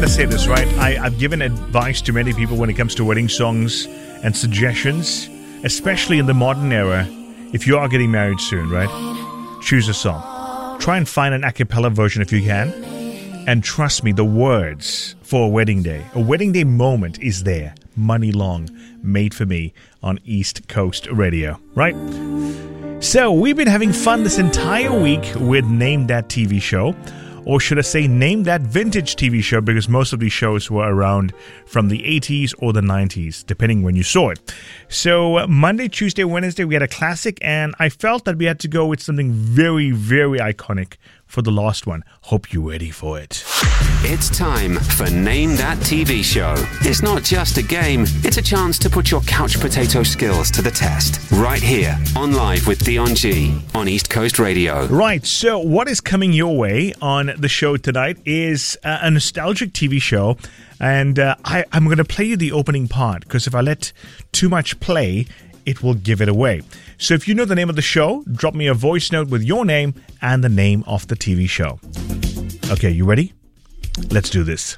going to say this, right? I've given advice to many people when it comes to wedding songs and suggestions, especially in the modern era. If you are getting married soon, right? Choose a song. Try and find an a cappella version if you can. And trust me, the words for a wedding day moment is there. Money Long, Made for Me on East Coast Radio, right? So we've been having fun this entire week with Name That TV Show. Or should I say, Name That Vintage TV Show, because most of these shows were around from the 80s or the 90s, depending when you saw it. So Monday, Tuesday, Wednesday, we had a classic, and I felt that we had to go with something very, very iconic for the last one. Hope you're ready for it. It's time for Name That TV Show. It's not just a game, it's a chance to put your couch potato skills to the test. Right here, on Live with Dion G on East Coast Radio. Right, so what is coming your way on the show tonight is a nostalgic TV show. And I'm going to play you the opening part, because if I let too much play, it will give it away. So if you know the name of the show, drop me a voice note with your name and the name of the TV show. Okay, you ready? Let's do this.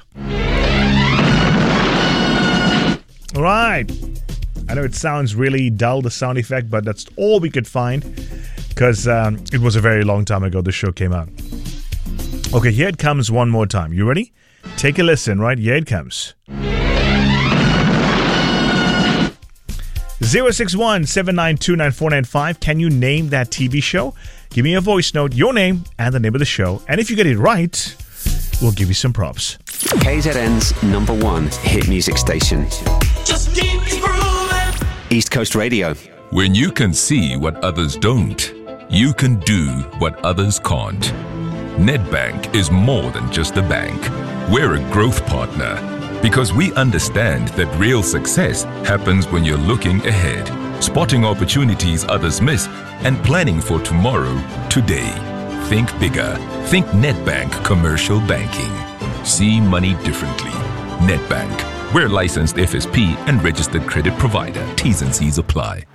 All right. I know it sounds really dull, the sound effect, but that's all we could find, because it was a very long time ago the show came out. Okay, here it comes one more time. You ready? Take a listen, right? Here it comes. 061-792-9495. Can you name that TV show? Give me a voice note, your name, and the name of the show. And if you get it right, we'll give you some props. KZN's #1 hit music station. Just keep grooving. East Coast Radio. When you can see what others don't, you can do what others can't. Nedbank is more than just a bank. We're a growth partner, because we understand that real success happens when you're looking ahead, spotting opportunities others miss, and planning for tomorrow, today. Think bigger. Think Nedbank Commercial Banking. See money differently. Nedbank. We're licensed FSP and registered credit provider. T's and C's apply.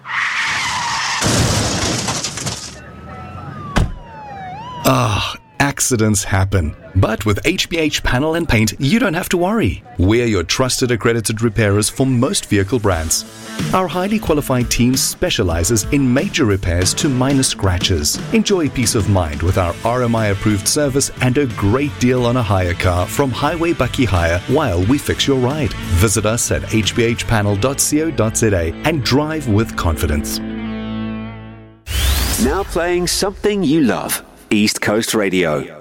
Accidents happen. But with HBH Panel and Paint, you don't have to worry. We're your trusted accredited repairers for most vehicle brands. Our highly qualified team specializes in major repairs to minor scratches. Enjoy peace of mind with our RMI-approved service and a great deal on a hire car from Highway Bucky Hire while we fix your ride. Visit us at hbhpanel.co.za and drive with confidence. Now playing something you love. East Coast Radio.